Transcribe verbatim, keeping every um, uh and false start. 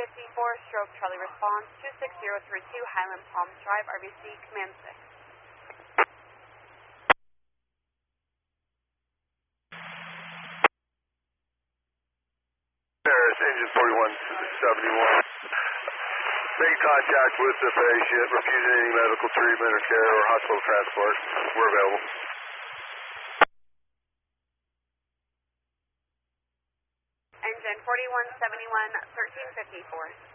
fifty-four, stroke Charlie response, two six zero three two, Highland Palms Drive, R B C, command six. Paris, engine forty-one seventy-one. Make contact with the patient, refusing any medical treatment or care or hospital transport. We're available. Engine forty-one seventy-one, thirteen fifty-four.